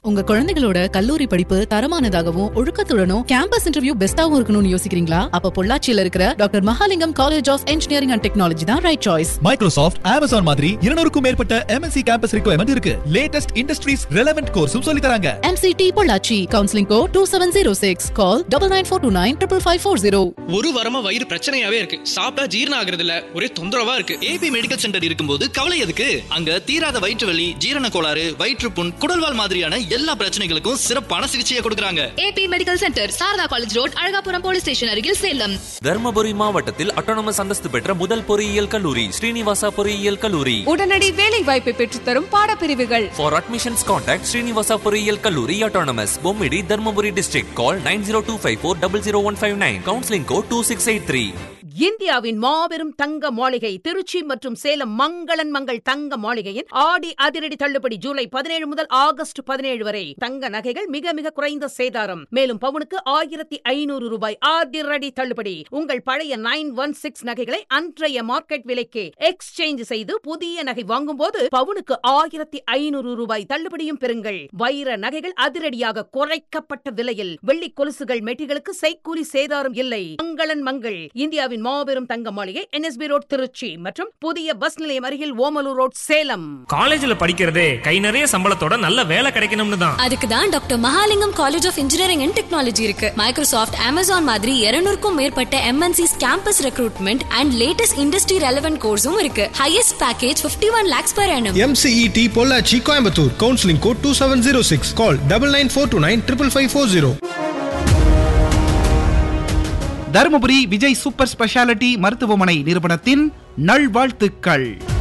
உங்க குழந்தைகளோட கல்லூரி படிப்பு தரமானதாகவும் ஒழுக்கத்துடனும் கேம்பஸ் இன்டர்வியூ பெஸ்டாவும் இருக்கணும்னு யோசிக்கிறீங்களா? அப்ப பொள்ளாச்சியில இருக்கிற doctor Mahalingam college of engineering and technology தான் ரைட் சாய்ஸ். மைக்ரோசாஃப்ட், Amazon மாதிரி 200க்கும் மேற்பட்ட MNC கேம்பஸ் ரிக்வயர்மெண்ட் இருக்கு. லேட்டஸ்ட் இண்டஸ்ட்ரீஸ் ரெலவென்ட் கோர்ஸும் சொல்லி தராங்க. MCT பொள்ளாச்சி. Counselling code 2706. கால் 9942955540. ஒரு வாரமா வயிறு பிரச்சனையாவே இருக்கு. சாப்பிட்டா ஜீரணம் ஆகுறது இல்ல, ஒரே தொந்தரவா இருக்கு. ஏபி மெடிக்கல் சென்டர் இருக்கும்போது கவலை எதுக்கு? அங்க தீராத வயிற்று வலி, ஜீரண கோளாறு, வயிற்றுப்புண், குடல்வால் மாதிரியான எல்லா பிரச்சனைகளுக்கும் சிறப்பான சிகிச்சையை கொடுக்கறாங்க. AB medical centre, Saradha college road, Alagapuram police station அருகில், சேலம். தர்மபுரி மாவட்டத்தில் அட்டானமஸ் அந்தஸ்து பெற்ற முதல் பொறியியல் கல்லூரி ஸ்ரீனிவாசா பொறியியல் கல்லூரி. உடனடி வேலை வாய்ப்பை பெற்றுத்தரும் பாடப்பிரிவுகள். For admissions contact ஸ்ரீனிவாசா பொறியியல் கல்லூரி autonomous, Bommidi, Dharmapuri district. Call 9025400159. Counselling code 2683. இந்தியாவின் மாபெரும் தங்க மாளிகை திருச்சி மற்றும் சேலம் மங்களன் மங்கள் தங்க மாளிகையின் ஆடி அதிரடி தள்ளுபடி ஜூலை 17 முதல் ஆகஸ்ட் 17 வரை. தங்க நகைகள் மிக மிக குறைந்த சேதாரம். மேலும் பவுனுக்கு 1500 ரூபாய் அதிரடி தள்ளுபடி. உங்கள் பழைய 916 நகைகளை அன்றைய மார்க்கெட் விலைக்கு எக்ஸ்சேஞ்ச் செய்து புதிய நகை வாங்கும் போது பவுனுக்கு 1500 ரூபாய் தள்ளுபடியும் பெறுங்கள். வைர நகைகள் அதிரடியாக குறைக்கப்பட்ட விலையில். வெள்ளி கொலுசுகள், மெட்டிகளுக்கு செய்கூலி சேதாரம் இல்லை. மங்களன் மங்கள் இந்தியாவின் மாபெரும் தங்க மாளிகை, NSB ரோட் திருச்சி மற்றும் புதிய பஸ் நிலையம் அருகில் ஓமலூர் ரோட் சேலம். காலேஜ்ல படிக்கிறதே கை நிறைய சம்பளத்தோட நல்ல வேலை கிடைக்கணும்னு தான். அதுக்கு தான் doctor Mahalingam college of engineering and technology இருக்கு. மைக்ரோசாஃப்ட், Amazon மாதிரி 200க்கும் மேற்பட்ட MNCs campus recruitment and latest industry relevant கோர்ஸும் இருக்கு. Highest package 51 lakhs per annum. MCET Pollachi Coimbatore. Counselling code 2706. கால் 9942955540. தருமபுரி விஜய் சூப்பர் ஸ்பெஷாலிட்டி மருத்துவமனை நிறுவனத்தின் நல்வாழ்த்துக்கள்.